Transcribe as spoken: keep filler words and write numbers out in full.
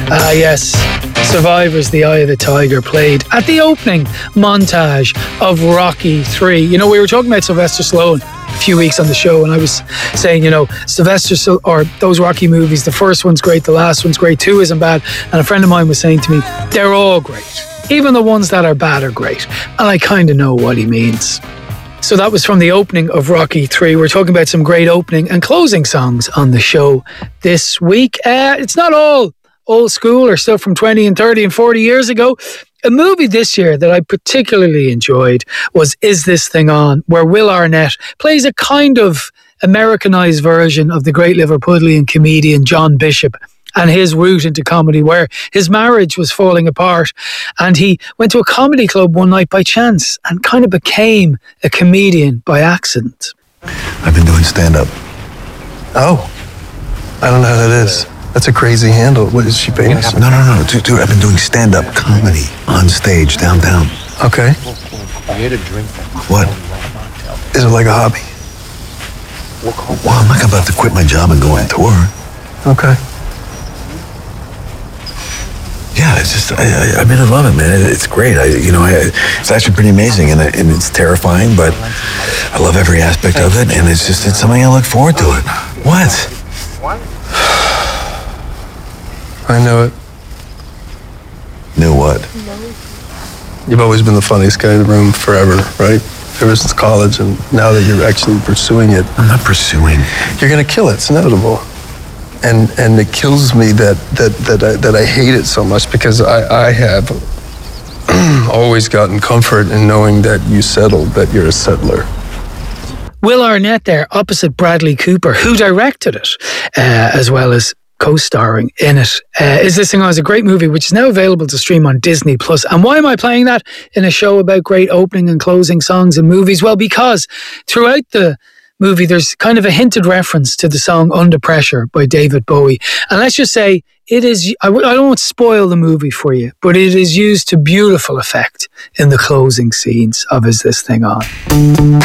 Ah, yes. Survivor's The Eye of the Tiger played at the opening montage of Rocky three. You know, we were talking about Sylvester Stallone a few weeks on the show, and I was saying, you know, Sylvester, or those Rocky movies, the first one's great, the last one's great, two isn't bad. And a friend of mine was saying to me, they're all great. Even the ones that are bad are great. And I kind of know what he means. So that was from the opening of Rocky three. We're talking about some great opening and closing songs on the show this week. Uh, it's not all old school or stuff from twenty and thirty and forty years ago. A movie this year that I particularly enjoyed was Is This Thing On?, where Will Arnett plays a kind of Americanized version of the great Liverpudlian comedian John Bishop and his route into comedy, where his marriage was falling apart and he went to a comedy club one night by chance and kind of became a comedian by accident. I've been doing stand-up. Oh, I don't know who that is. That's a crazy handle. What, is she famous? No, no, no, dude, dude I've been doing stand-up comedy on stage downtown. Okay. What? Is it like a hobby? Well, I'm not about to quit my job and go on tour. Okay. Yeah, it's just, I, I, I mean, I love it, man. It's great. I, you know, I, it's actually pretty amazing, and, and it's terrifying, but I love every aspect of it, and it's just, it's something I look forward to it. What? I know it. Knew what? You've always been the funniest guy in the room forever, right? Ever since college, and now that you're actually pursuing it. I'm not pursuing. You're gonna kill it, it's inevitable. And and it kills me that that that I, that I hate it so much, because I, I have always gotten comfort in knowing that you settled, that you're a settler. Will Arnett there, opposite Bradley Cooper, who directed it, uh, as well as co-starring in it. Uh, Is This Thing On? Is a great movie which is now available to stream on Disney Plus. And why am I playing that in a show about great opening and closing songs and movies? Well, because throughout the movie there's kind of a hinted reference to the song Under Pressure by David Bowie. And let's just say it is, I, I don't want to spoil the movie for you, but it is used to beautiful effect in the closing scenes of Is This Thing On?